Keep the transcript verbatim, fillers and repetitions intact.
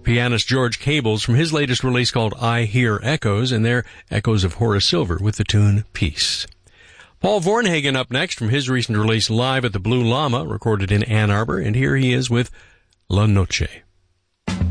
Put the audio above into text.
pianist George Cables from his latest release called I Hear Echoes, and they're echoes of Horace Silver with the tune Peace. Paul Vornhagen up next from his recent release Live at the Blue Llama, recorded in Ann Arbor, and here he is with La Noche.